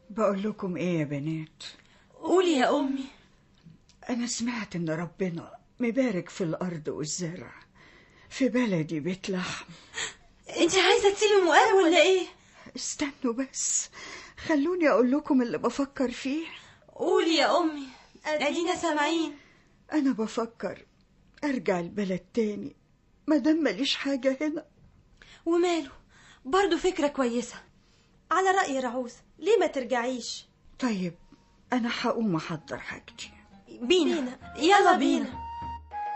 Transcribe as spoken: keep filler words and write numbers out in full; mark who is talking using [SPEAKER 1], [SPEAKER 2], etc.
[SPEAKER 1] بقول لكم ايه يا بنات؟
[SPEAKER 2] قولي يا أمي.
[SPEAKER 1] انا سمعت ان ربنا مبارك في الارض والزرع في بلدي بيت لحم.
[SPEAKER 2] انت عايزة تسيبي مقاب ولا ايه؟
[SPEAKER 1] استنوا بس، خلوني اقول لكم اللي بفكر فيه.
[SPEAKER 2] قولي يا أمي، ادينا سامعين.
[SPEAKER 1] انا بفكر ارجع البلد تاني مادام ماليش حاجة هنا.
[SPEAKER 2] وماله، برضو فكرة كويسة. على رأي رعوز، ليه ما ترجعيش؟
[SPEAKER 1] طيب انا هقوم احضر حاجتي.
[SPEAKER 2] بينا, بينا. يلا بينا.